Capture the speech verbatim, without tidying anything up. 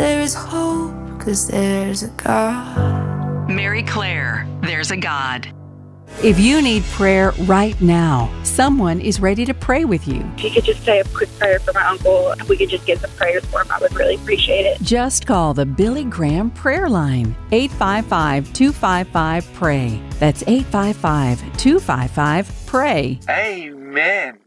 there is hope, 'cause there's a God. Mary Claire, There's a God. If you need prayer right now, someone is ready to pray with you. If you could just say a quick prayer for my uncle, if we could just get some prayers for him, I would really appreciate it. Just call the Billy Graham Prayer Line, eight five five, two five five, P R A Y. That's eight five five, two five five, P R A Y. Amen.